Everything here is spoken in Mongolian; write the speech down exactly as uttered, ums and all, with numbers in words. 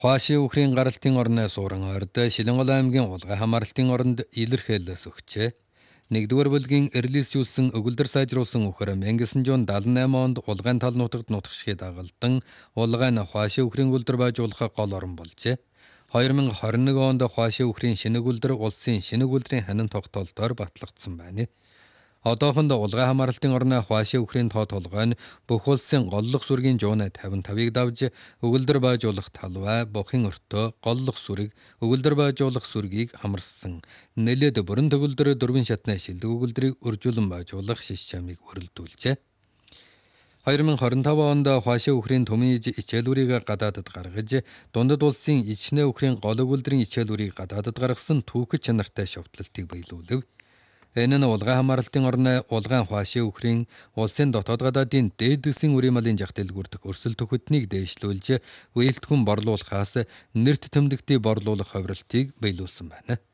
Хуашийн үхрийн гаралтын орны суурин ойрд Шилэнгол аймгийн Улгай хамаарлтын оронд илэрхийлэл өгчээ. Нэгдүгээр бүлгийн эрлэлжүүлсэн өгүүлдэр сайжруулсан үхэр мянга девятьсот седьмидесяти восьмом онд Улгайн тал нутагт нутагшхий дагалдан Улгайн Хуашийн үхрийн үлдэр байжуулах гол орон болжээ. две тысячи двадцать один онд Хуашийн үхрийн шинэг үлдэр улсын шинэг үлдрийн ханин тогтоолтоор батлагдсан байна. Одоохондоо Улгай хамаарлтын орны Хуашийн үхрийн тоо толгой нь бүх улсын голлох сүргийн жуунаа тавин тавыг давж өгүүлдэр байжуулах талбай, бохын өртөө, голлох сүрэг, өгүүлдэр байжуулах сүргийг хамарсан. Нэлээд бүрэн төгөлдөр дөрвөн шатны шилдэг өгүүлдрийг үржүүлэн байжуулах шиш чамыг өрөлдүүлжээ. две тысячи двадцать пять онд Хуашийн үхрийн төмийн иж ичээлүүрийг гадаадад гаргаж, дундад улсын ичнээ үхрийн гол өгүүлдрийн ичээлүүрийг гадаадад гаргасан түүх чанартай шовтлолтыг биелүүлв. Энэ нь Улгай хамаарлтын орны Улгайн Хуашийн үхрийн улсын дотоод гадаадын дээд засгийн үрийн малын жах дэлгүүрдэх өрсөл төхөднийг дээшлүүлж, үеэлтгүн борлуулахаас нэрт тэмдэгтийг борлуулах хувиралтыг биелүүлсэн байна.